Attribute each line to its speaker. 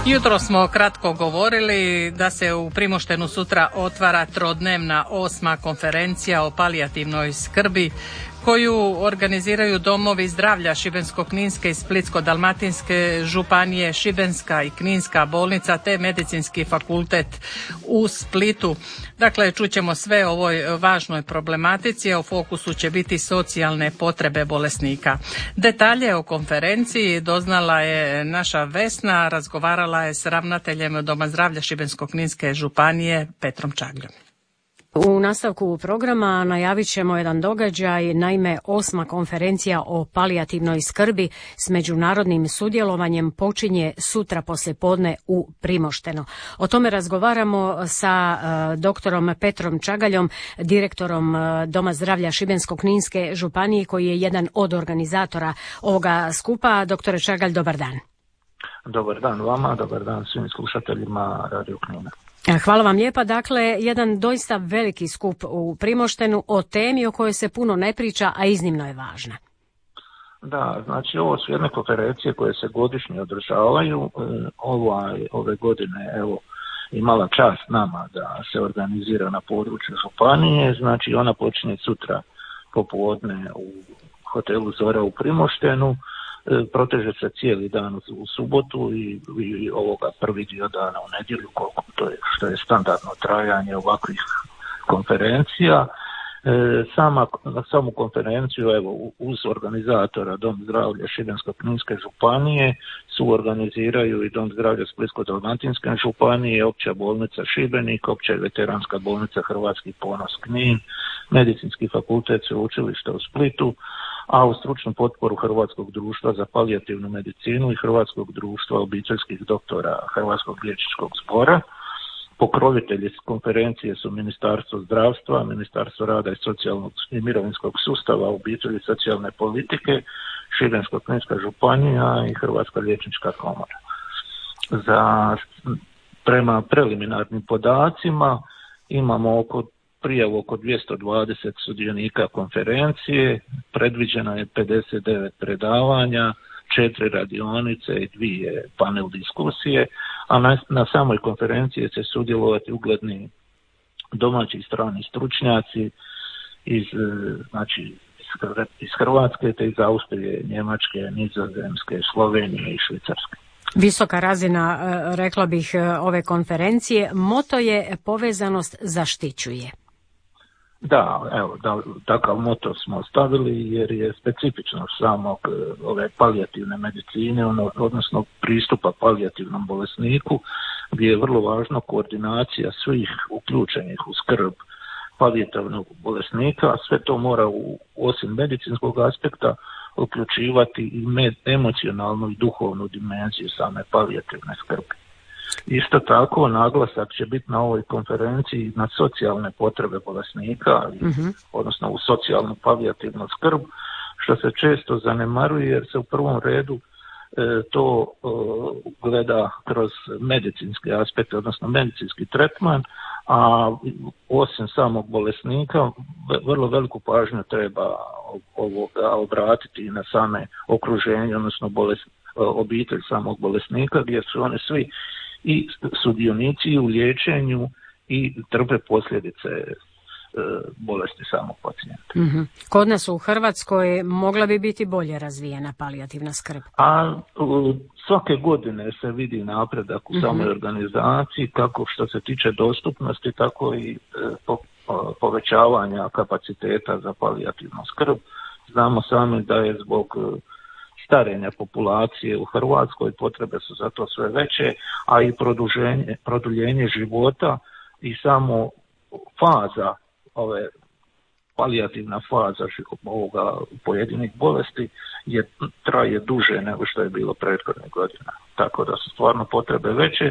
Speaker 1: Jutro smo kratko govorili da se u Primoštenu sutra otvara trodnevna 8. konferencija o palijativnoj skrbi koju organiziraju domovi zdravlja Šibensko-kninske i Splitsko-dalmatinske županije, Šibenska i Kninska bolnica te Medicinski fakultet u Splitu. Dakle, čućemo sve o ovoj važnoj problematici, a u fokusu će biti socijalne potrebe bolesnika. Detalje o konferenciji doznala je naša Vesna, razgovarala je s ravnateljem Doma zdravlja Šibensko-kninske županije Petrom Čagljom.
Speaker 2: U nastavku programa najavit ćemo jedan događaj, naime 8. konferencija o palijativnoj skrbi s međunarodnim sudjelovanjem počinje sutra poslijepodne u Primoštenu. O tome razgovaramo sa doktorom Petrom Čagaljom, direktorom Doma zdravlja Šibensko-kninske županije koji je jedan od organizatora ovoga skupa. Doktore Čagalj, dobar dan.
Speaker 3: Dobar dan vama, dobar dan svim slušateljima Radio Knina.
Speaker 2: Hvala vam lijepa. Dakle, jedan doista veliki skup u Primoštenu o temi o kojoj se puno ne priča, a iznimno je važna.
Speaker 3: Da, znači ovo su jedne konferencije koje se godišnje održavaju. Ove godine imala čast nama da se organizira na području županije, znači ona počinje sutra popodne u hotelu Zora u Primoštenu. Proteže se cijeli dan u subotu i ovoga prvi dio dana u nedjelju, što je standardno trajanje ovakvih konferencija. Samu konferenciju uz organizatora Dom zdravlja Šibensko-kninske županije suorganiziraju i Dom zdravlja Splitsko-dalmatinske županije, Opća bolnica Šibenik, Opća i veteranska bolnica Hrvatski ponos Knin, Medicinski fakultet Sveučilišta u Splitu, a u stručnu potporu Hrvatskog društva za palijativnu medicinu i Hrvatskog društva obiteljskih doktora Hrvatskog liječničkog zbora. Pokrovitelji konferencije su Ministarstvo zdravstva, Ministarstvo rada i socijalnog i mirovinskog sustava, obitelji i socijalne politike, Šibensko-kninska županija i Hrvatska liječnička komora. Prema preliminarnim podacima imamo prijavu oko 220 sudionika konferencije, predviđeno je 59 predavanja, 4 radionice i 2 panel diskusije, a na samoj konferenciji će sudjelovati ugledni domaći i strani stručnjaci iz Hrvatske te iz Austrije, Njemačke, Nizozemske, Slovenije i Švicarske.
Speaker 2: Visoka razina, rekla bih, ove konferencije. Moto je povezanost zaštićuje.
Speaker 3: Da, takav moto smo stavili jer je specifičnost samog ove palijativne medicine, odnosno pristupa palijativnom bolesniku, gdje je vrlo važna koordinacija svih uključenih u skrb palijativnog bolesnika, a sve to mora osim medicinskog aspekta uključivati i emocionalnu i duhovnu dimenziju same palijativne skrbi. Isto tako, naglasak će biti na ovoj konferenciji na socijalne potrebe bolesnika, odnosno u socijalnu palijativnu skrb, što se često zanemaruje jer se u prvom redu to gleda kroz medicinske aspekte, odnosno medicinski tretman, a osim samog bolesnika vrlo veliku pažnju treba obratiti i na same okruženje, odnosno obitelj samog bolesnika, gdje su oni svi i sudionici u liječenju i trpe posljedice bolesti samog pacijenta.
Speaker 2: Kod nas u Hrvatskoj mogla bi biti bolje razvijena palijativna skrb?
Speaker 3: A svake godine se vidi napredak u samoj organizaciji, kako što se tiče dostupnosti, tako i povećavanja kapaciteta za palijativnu skrb. Znamo sami da je zbog starenja populacije u Hrvatskoj potrebe su za to sve veće, a i produljenje života i samo faza palijativna faza ovoga pojedinih bolesti traje duže nego što je bilo prethodnih godina. Tako da su stvarno potrebe veće,